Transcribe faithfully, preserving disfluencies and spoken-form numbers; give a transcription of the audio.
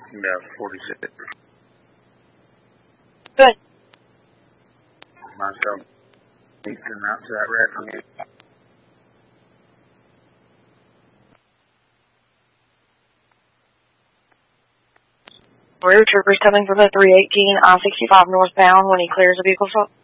No, forty-six. Good. Myself, Eastern outside record. Rear troopers coming from the three eighteen I sixty-five northbound when he clears the vehicle